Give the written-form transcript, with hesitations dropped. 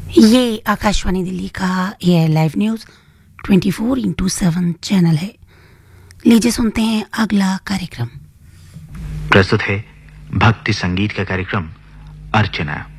ये आकाशवाणी दिल्ली का AI live news 24x7 channel है। लीजिए सुनते हैं अगला कार्यक्रम। प्रस्तुत है भक्ति संगीत का कार्यक्रम अर्चना।